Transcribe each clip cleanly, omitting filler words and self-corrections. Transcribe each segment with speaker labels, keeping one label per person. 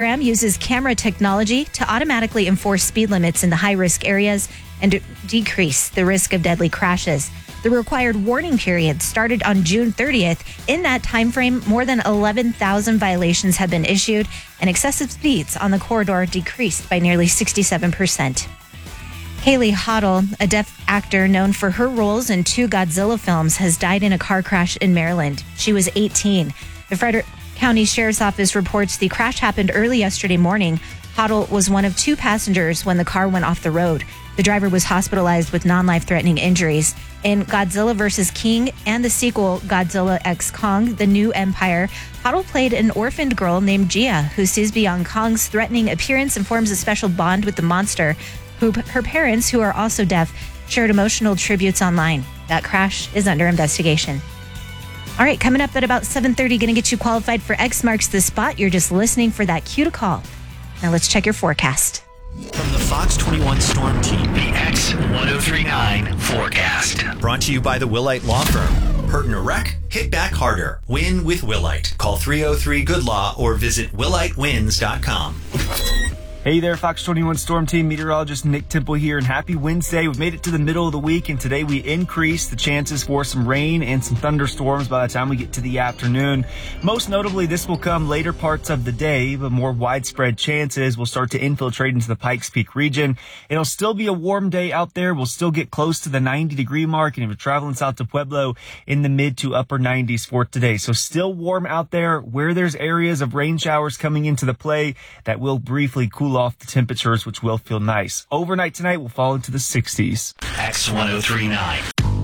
Speaker 1: program uses camera technology to automatically enforce speed limits in the high-risk areas and decrease the risk of deadly crashes. The required warning period started on June 30th. In that time frame, more than 11,000 violations have been issued, and excessive speeds on the corridor decreased by nearly 67%. Haley Hoddle, a deaf actor known for her roles in 2 Godzilla films, has died in a car crash in Maryland. She was 18. The Frederick County Sheriff's Office reports the crash happened early yesterday morning. Hoddle was one of 2 passengers when the car went off the road. The driver was hospitalized with non-life-threatening injuries. In Godzilla vs. King and the sequel Godzilla x Kong, The New Empire, Hoddle played an orphaned girl named Gia who sees beyond Kong's threatening appearance and forms a special bond with the monster. Her parents, who are also deaf, shared emotional tributes online. That crash is under investigation. All right, coming up at about 7:30, going to get you qualified for X Marks the Spot. You're just listening for that cue to call. Now let's check your forecast.
Speaker 2: From the Fox 21 Storm Team, the X1039 forecast. Brought to you by the Willite Law Firm. Hurt in a wreck? Hit back harder. Win with Willite. Call 303-GOOD-LAW or visit willitewins.com.
Speaker 3: Hey there, Fox 21 Storm Team meteorologist Nick Temple here, and happy Wednesday. We've made it to the middle of the week, and today we increase the chances for some rain and some thunderstorms by the time we get to the afternoon. Most notably, this will come later parts of the day, but more widespread chances will start to infiltrate into the Pikes Peak region. It'll still be a warm day out there. We'll still get close to the 90-degree mark, and if you're traveling south to Pueblo, in the mid to upper 90s for today. So still warm out there. Where there's areas of rain showers coming into the play, that will briefly cool off the temperatures, which will feel nice. Overnight tonight, we'll fall into the 60s.
Speaker 2: X1039.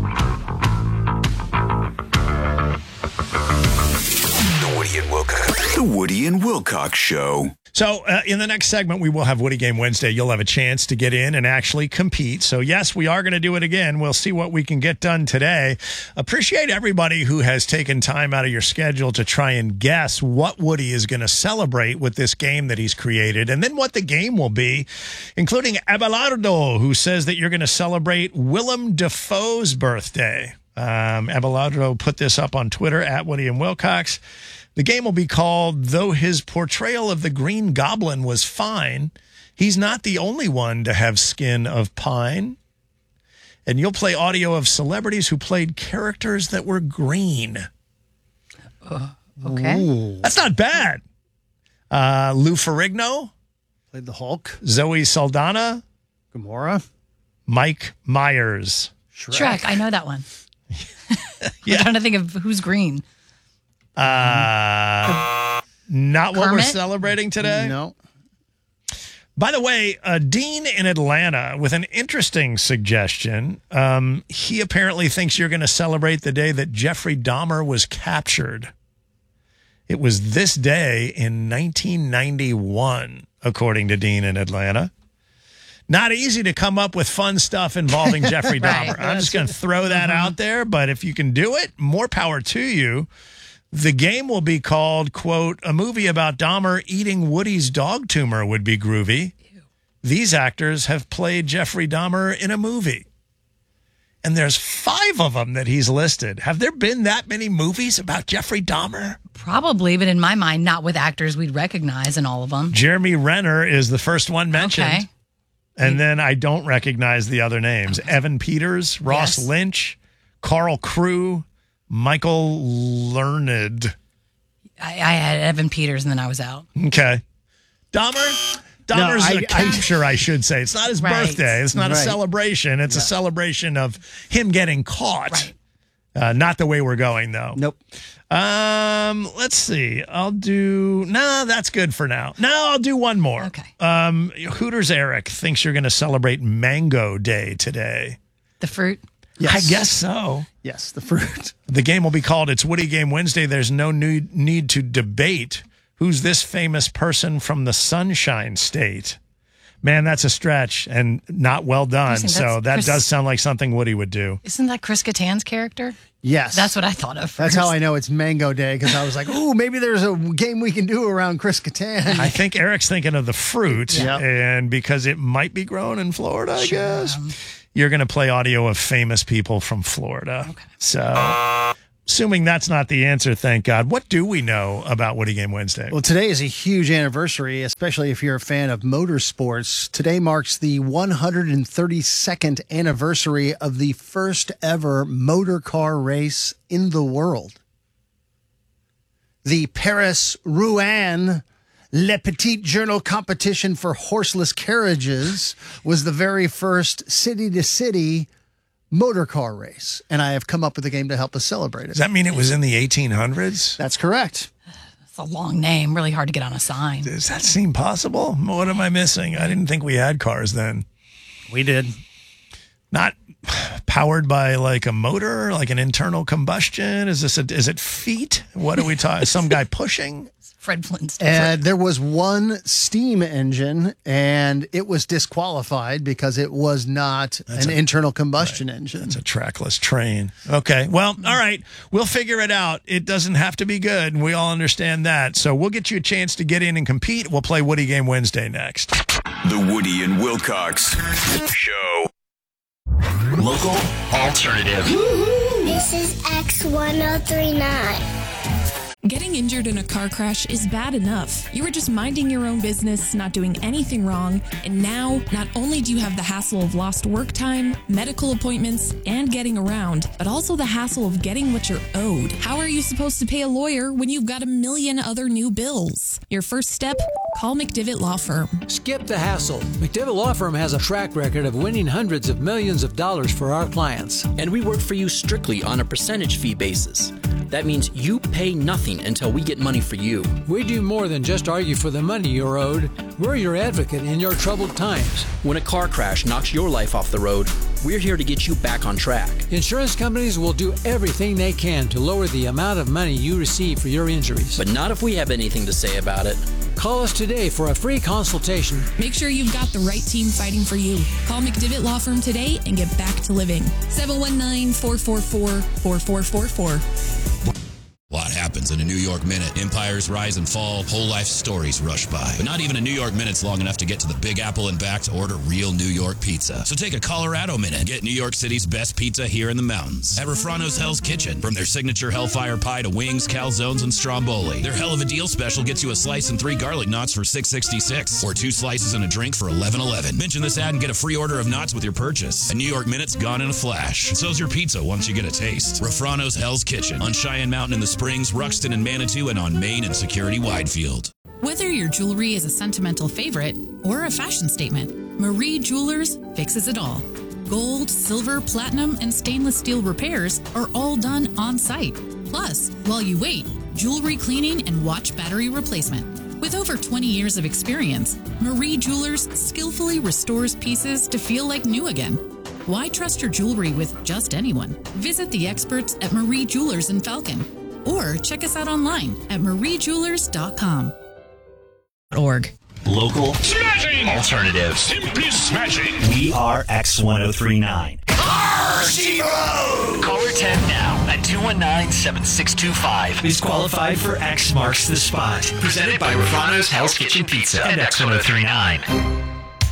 Speaker 4: The Woody and Wilcox Show.
Speaker 5: So in the next segment, we will have Woody Game Wednesday. You'll have a chance to get in and actually compete. So, yes, we are going to do it again. We'll see what we can get done today. Appreciate everybody who has taken time out of your schedule to try and guess what Woody is going to celebrate with this game that he's created, and then what the game will be, including Abelardo, who says that you're going to celebrate Willem Dafoe's birthday. Abelardo put this up on Twitter, at Woody and Wilcox. The game will be called Though His Portrayal of the Green Goblin Was Fine, He's Not the Only One to Have Skin of Pine. And you'll play audio of celebrities who played characters that were green.
Speaker 6: Okay.
Speaker 5: Ooh. That's not bad. Lou Ferrigno.
Speaker 7: Played the Hulk.
Speaker 5: Zoe Saldana.
Speaker 7: Gamora.
Speaker 5: Mike Myers.
Speaker 6: Shrek. I know that one.
Speaker 5: Yeah.
Speaker 6: I'm trying to think of who's green.
Speaker 5: Not what we're
Speaker 6: Kermit?
Speaker 5: celebrating today.
Speaker 7: No.
Speaker 5: By the way, Dean in Atlanta with an interesting suggestion. He apparently thinks you're going to celebrate the day that Jeffrey Dahmer was captured. It was this day in 1991, according to Dean in Atlanta. Not easy to come up with fun stuff involving Jeffrey Dahmer. I'm just going to throw that out there, but if you can do it, more power to you. The game will be called, quote, a movie about Dahmer eating Woody's dog tumor would be groovy. Ew. These actors have played Jeffrey Dahmer in a movie. And there's 5 of them that he's listed. Have there been that many movies about Jeffrey Dahmer?
Speaker 6: Probably, but in my mind, not with actors we'd recognize in all of them.
Speaker 5: Jeremy Renner is the first one mentioned.
Speaker 6: Okay.
Speaker 5: And then I don't recognize the other names. Okay. Evan Peters, Ross Lynch, Carl Crew, Michael Learned.
Speaker 6: I had Evan Peters, and then I was out.
Speaker 5: Okay. Dahmer's a capture, I should say. It's not his birthday. It's not a celebration. It's a celebration of him getting caught. Right. Not the way we're going, though.
Speaker 7: Nope.
Speaker 5: Let's see. That's good for now. No, I'll do one more.
Speaker 6: Okay.
Speaker 5: Hooters Eric thinks you're going to celebrate Mango Day today.
Speaker 6: The fruit?
Speaker 5: Yes. I guess so.
Speaker 7: Yes, the fruit.
Speaker 5: The game will be called It's Woody Game Wednesday. There's no need to debate who's this famous person from the Sunshine State. Man, that's a stretch and not well done. So that does sound like something Woody would do.
Speaker 6: Isn't that Chris Kattan's character?
Speaker 7: Yes.
Speaker 6: That's what I thought of first.
Speaker 7: That's how I know it's Mango Day, because I was like, ooh, maybe there's a game we can do around Chris Kattan.
Speaker 5: I think Eric's thinking of the fruit, and because it might be grown in Florida, I guess. You're going to play audio of famous people from Florida. Okay. So assuming that's not the answer, thank God, what do we know about Woody Game Wednesday?
Speaker 7: Well, today is a huge anniversary, especially if you're a fan of motorsports. Today marks the 132nd anniversary of the first ever motor car race in the world. The Paris-Rouen Le Petit Journal competition for horseless carriages was the very first city-to-city motor car race, and I have come up with a game to help us celebrate it.
Speaker 5: Does that mean it was in the 1800s?
Speaker 7: That's correct.
Speaker 6: It's a long name, really hard to get on a sign.
Speaker 5: Does that seem possible? What am I missing? I didn't think we had cars then.
Speaker 7: We did.
Speaker 5: Not powered by like a motor, like an internal combustion? Is it feet? What are we talking? Some guy pushing?
Speaker 6: Fred Flintstone.
Speaker 7: There was one steam engine, and it was disqualified because it was not an internal combustion engine.
Speaker 5: It's a trackless train. Okay. Well, all right. We'll figure it out. It doesn't have to be good, and we all understand that. So we'll get you a chance to get in and compete. We'll play Woody Game Wednesday next.
Speaker 4: The Woody and Wilcox Show.
Speaker 2: Local alternative.
Speaker 8: This is X1039.
Speaker 9: Getting injured in a car crash is bad enough. You were just minding your own business, not doing anything wrong, and now not only do you have the hassle of lost work time, medical appointments, and getting around, but also the hassle of getting what you're owed. How are you supposed to pay a lawyer when you've got a million other new bills? Your first step? Call McDivitt Law Firm.
Speaker 10: Skip the hassle. McDivitt Law Firm has a track record of winning hundreds of millions of dollars for our clients.
Speaker 11: And we work for you strictly on a percentage fee basis. That means you pay nothing until we get money for you.
Speaker 10: We do more than just argue for the money you're owed. We're your advocate in your troubled times.
Speaker 11: When a car crash knocks your life off the road, we're here to get you back on track.
Speaker 10: Insurance companies will do everything they can to lower the amount of money you receive for your injuries.
Speaker 11: But not if we have anything to say about it.
Speaker 10: Call us today for a free consultation.
Speaker 9: Make sure you've got the right team fighting for you. Call McDivitt Law Firm today and get back to living. 719-444-4444.
Speaker 12: What happens in a New York minute? Empires rise and fall, whole life stories rush by. But not even a New York minute's long enough to get to the Big Apple and back to order real New York pizza. So take a Colorado minute and get New York City's best pizza here in the mountains. At Refrano's Hell's Kitchen. From their signature Hellfire Pie to wings, calzones, and stromboli. Their hell of a deal special gets you a slice and 3 garlic knots for $6.66. Or 2 slices and a drink for $11.11. Mention this ad and get a free order of knots with your purchase. A New York minute's gone in a flash. And so's your pizza once you get a taste. Refrano's Hell's Kitchen. On Cheyenne Mountain in the Springs, Ruxton and Manitou, and on Main and Security Widefield.
Speaker 6: Whether your jewelry is a sentimental favorite or a fashion statement, Marie Jewelers fixes it all. Gold, silver, platinum, and stainless steel repairs are all done on site. Plus, while you wait, jewelry cleaning and watch battery replacement. With over 20 years of experience, Marie Jewelers skillfully restores pieces to feel like new again. Why trust your jewelry with just anyone? Visit the experts at Marie Jewelers in Falcon. Or check us out online at mariejewelers.com.
Speaker 2: Local
Speaker 13: smashing
Speaker 2: alternative.
Speaker 13: Simply smashing.
Speaker 2: We are X1039. Caller 10 now at 219-7625 is qualified for X Marks the Spot. Presented by Refrano's Hell's Kitchen Pizza and X1039.